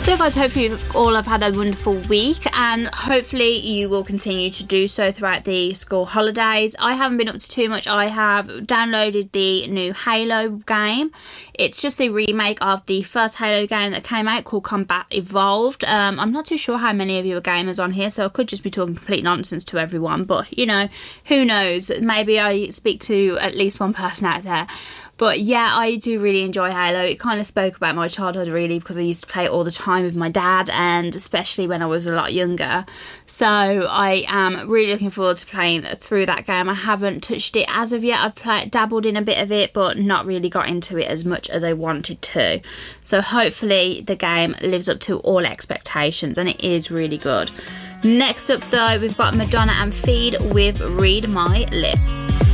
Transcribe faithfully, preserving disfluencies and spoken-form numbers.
So guys, hope you all have had a wonderful week, and hopefully you will continue to do so throughout the school holidays. I haven't been up to too much. I have downloaded the new Halo game. It's just a remake of the first Halo game that came out called Combat Evolved. Um, I'm not too sure how many of you are gamers on here, so I could just be talking complete nonsense to everyone, but you know, who knows? Maybe I speak to at least one person out there. But yeah, I do really enjoy Halo. It kind of spoke about my childhood really, because I used to play it all the time with my dad, and especially when I was a lot younger. So I am really looking forward to playing through that game. I haven't touched it as of yet. I've played, dabbled in a bit of it, but not really got into it as much as I wanted to. So hopefully the game lives up to all expectations, and it is really good. Next up though, we've got Madonna and Feed with Read My Lips.